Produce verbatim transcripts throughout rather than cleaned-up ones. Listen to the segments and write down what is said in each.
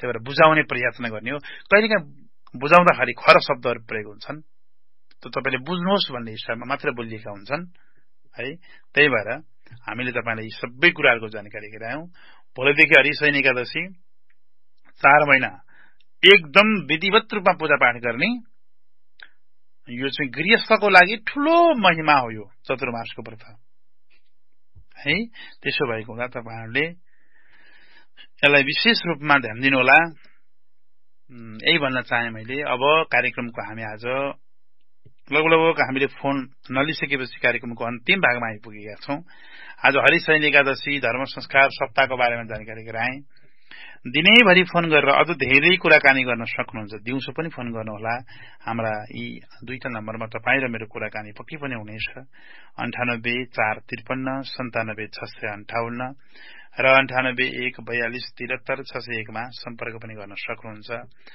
त्यही भएर बुझाउने प्रयत्न गर्ने हो। कहिलेकाहीँ बुझाउँदाखेरि खर शब्दहरू प्रयोग हुन्छन्, त्यो तपाईँले बुझ्नुहोस् भन्ने हिसाबमा मात्र बोलिएका हुन्छन् है। त्यही भएर हामीले तपाईँलाई यी सबै कुराहरूको जानकारी गरायौं। भोलिदेखि हरिशयन एकादशी चार महिना एकदम विधिवत रूपमा पूजापाठ गर्ने, यो चाहिँ गृहस्थको लागि ठूलो महिमा हो यो चतुर्मासको व्रत है। त्यसो भएको हुँदा तपाईहरुले यसलाई विशेष रूपमा ध्यान दिनुहोला। यही भन्न चाहे मैले। अब कार्यक्रमको हामी आज लगभग हामीले फोन नलिसकेपछि कार्यक्रमको अन्तिम भागमा आइपुगेका छौं। आज हरिशयन एकादशी धर्म संस्कार सप्ताहको बारेमा जानकारी गराए। दिनैभरि फोन गरेर अझ धेरै कुराकानी गर्न सक्नुहुन्छ। दिउँसो पनि फोन गर्नुहोला। हाम्रा यी दुईटा नम्बरमा तपाईँ र मेरो कुराकानी पक्कै पनि हुनेछ। अन्ठानब्बे चार त्रिपन्न सन्तानब्बे छ सय अन्ठाउन्न र अन्ठानब्बे एक बयालिस तिहत्तर छ सय एकमा सम्पर्क पनि गर्न सक्नुहुन्छ।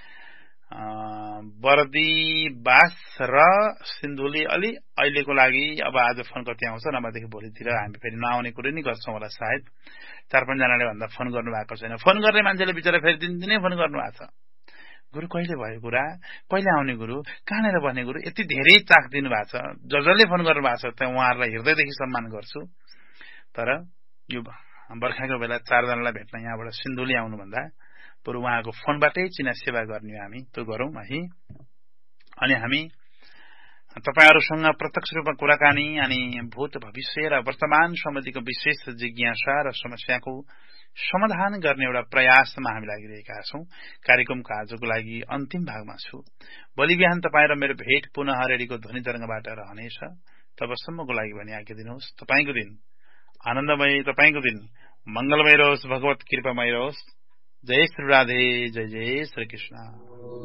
बर्दी बास र सिन्धुली अलि अहिलेको लागि अब आज फोन कति आउँछ नभएदेखि भोलितिर हामी फेरि नआउने कुरो नै गर्छौं होला सायद। चार पाँच जनाले भन्दा फोन गर्नु भएको छैन। फोन गर्ने मान्छेले बिचरा फेरि दिनदिनै फोन गर्नु भएको छ। गुरु कहिले भयो कुरा, कहिले आउने गुरु, कहाँनिर बस्ने गुरु, यति धेरै चाख दिनु भएको छ। ज जसले फोन गर्नु भएको छ त्यहाँ उहाँहरूलाई हृदयदेखि सम्मान गर्छु। तर यो बर्खाको बेला चारजनालाई भेट्न यहाँबाट सिन्धुली आउनुभन्दा बरु उहाँको फोनबाटै चिना सेवा गर्ने हामी त्यो गरौँ है। अनि हामी तपाईहरुसँग प्रत्यक्ष रूपमा कुराकानी अनि भूत भविष्य र वर्तमान सम्बन्धीको विशेष जिज्ञासा र समस्याको समाधान गर्ने एउटा प्रयासमा हामी लागिरहेका छौं। कार्यक्रमको आजको लागि अन्तिम भागमा छु। भोलि बिहान तपाईँ र मेरो भेट पुनः रेडियोको ध्वनि तरंगबाट रहनेछ। तबसम्मको लागि भने आज्ञा दिनुहोस्। तपाईको दिन आनन्दमय, तपाईको दिन मंगलमय रहोस्, भगवत कृपामय रहोस्। जय श्री राधे, जय जय श्री कृष्ण।